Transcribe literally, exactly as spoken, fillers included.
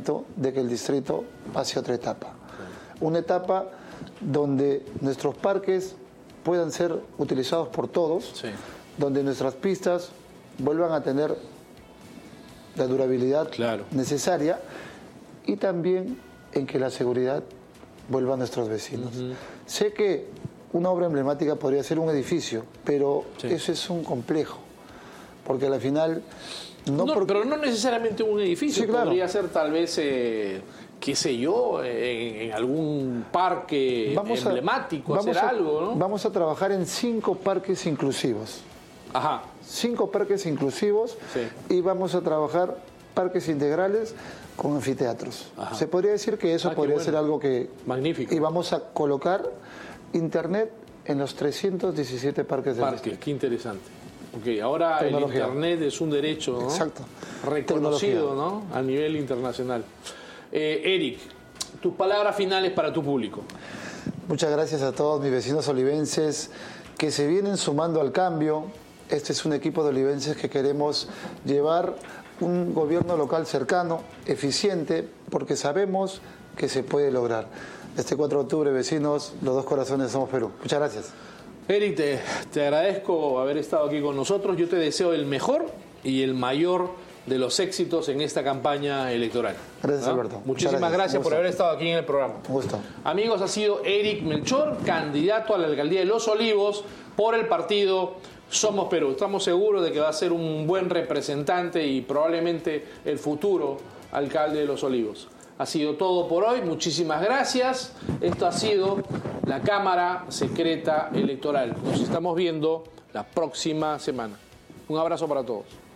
momento de que el distrito pase a otra etapa. Una etapa donde nuestros parques puedan ser utilizados por todos, sí. donde nuestras pistas vuelvan a tener la durabilidad claro. necesaria y también en que la seguridad vuelva a nuestros vecinos. Uh-huh. Sé que una obra emblemática podría ser un edificio, pero sí. eso es un complejo, porque al final... No, no porque... Pero no necesariamente un edificio, sí, claro. podría ser tal vez, eh, qué sé yo, en, en algún parque vamos emblemático, a, hacer a, algo, ¿no? Vamos a trabajar en cinco parques inclusivos. Ajá. Cinco parques inclusivos sí. y vamos a trabajar parques integrales con anfiteatros. Ajá. Se podría decir que eso ah, podría bueno. ser algo que... Magnífico. Y vamos a colocar internet en los trescientos diecisiete parques del Parques, qué interesante. Porque ahora el internet es un derecho, ¿no? Exacto. reconocido, ¿no? A nivel internacional. Eh, Eric, tus palabras finales para tu público. Muchas gracias a todos mis vecinos olivenses que se vienen sumando al cambio. Este es un equipo de olivenses que queremos llevar un gobierno local cercano, eficiente, porque sabemos que se puede lograr. Este cuatro de octubre, vecinos, los dos corazones somos Perú. Muchas gracias. Eric, te, te agradezco haber estado aquí con nosotros. Yo te deseo el mejor y el mayor de los éxitos en esta campaña electoral. Gracias, ¿no? Alberto. Muchísimas gracias, gracias por haber estado aquí en el programa. Un gusto. Amigos, ha sido Eric Melchor, candidato a la alcaldía de Los Olivos por el partido Somos Perú. Estamos seguros de que va a ser un buen representante y probablemente el futuro alcalde de Los Olivos. Ha sido todo por hoy. Muchísimas gracias. Esto ha sido la Cámara Secreta Electoral. Nos estamos viendo la próxima semana. Un abrazo para todos.